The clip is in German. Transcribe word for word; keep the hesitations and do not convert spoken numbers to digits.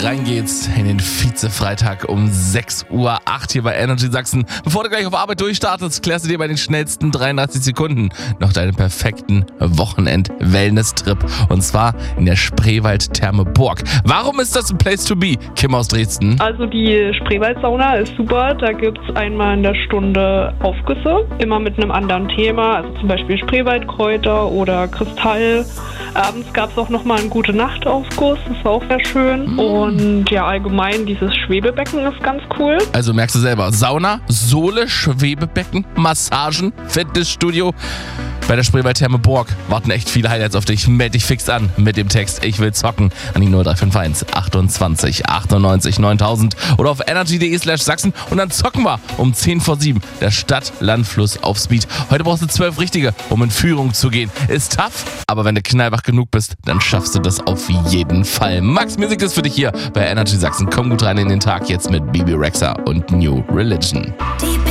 Rein geht's in den Vize-Freitag um sechs Uhr acht hier bei Energy Sachsen. Bevor du gleich auf Arbeit durchstartest, klärst du dir bei den schnellsten dreiunddreißig Sekunden noch deinen perfekten Wochenend-Wellness-Trip. Und zwar in der Spreewald-Therme Burg. Warum ist das ein Place to be? Kim aus Dresden. Also die Spreewald-Sauna ist super. Da gibt's einmal in der Stunde Aufgüsse, immer mit einem anderen Thema. Also zum Beispiel Spreewaldkräuter oder Kristall. Abends gab's auch nochmal einen Gute-Nacht-Aufguss. Das war auch sehr schön. Mhm. Und ja, allgemein dieses Schwebebecken ist ganz cool. Also merkst du selber, Sauna, Sohle, Schwebebecken, Massagen, Fitnessstudio. Bei der Spreewald-Therme Burg warten echt viele Highlights auf dich. Meld dich fix an mit dem Text Ich will zocken an die null drei fünf eins achtundzwanzig achtundneunzig neuntausend oder auf energy.de slash Sachsen und dann zocken wir um zehn vor sieben der Stadt, Land, Fluss auf Speed. Heute brauchst du zwölf Richtige, um in Führung zu gehen. Ist tough, aber wenn du knallwach genug bist, dann schaffst du das auf jeden Fall. Max Music ist für dich hier bei Energy Sachsen. Komm gut rein in den Tag jetzt mit Bibi Rexha und New Religion. Die